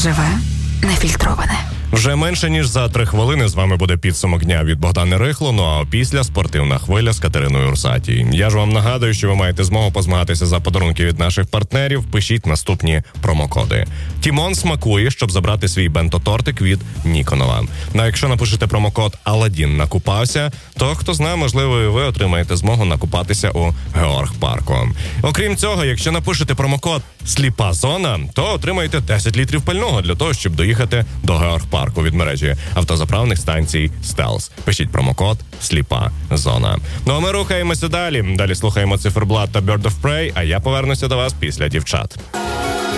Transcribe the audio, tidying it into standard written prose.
Живе, нефільтроване. Вже менше ніж за 3 хвилини з вами буде підсумок дня від Богдани Рихло, ну а після спортивна хвиля з Катериною Урсатій. Я ж вам нагадую, що ви маєте змогу позмагатися за подарунки від наших партнерів. Пишіть наступні промокоди. Тімон смакує, щоб забрати свій бенто-тортик від Ніконова. Ну а якщо напишете промокод «Аладдін накупався», то хто знає, можливо, і ви отримаєте змогу накупатися у Георг-парку. Окрім цього, якщо напишете промокод «Сліпа зона», то отримаєте 10 літрів пального для того, щоб доїхати до Георг-парку від мережі автозаправних станцій «Стелс». Пишіть промокод «Сліпа зона». Ну а ми рухаємося далі. Далі слухаємо Циферблат та Bird of Prey, а я повернуся до вас після дівчат.